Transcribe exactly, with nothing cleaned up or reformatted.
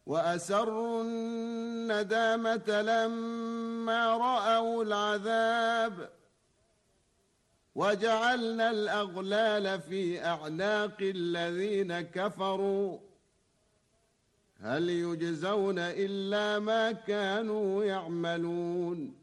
وأسروا الندامة لما رأوا العذاب وجعلنا الأغلال في أعناق الذين كفروا هل يجزون إلا ما كانوا يعملون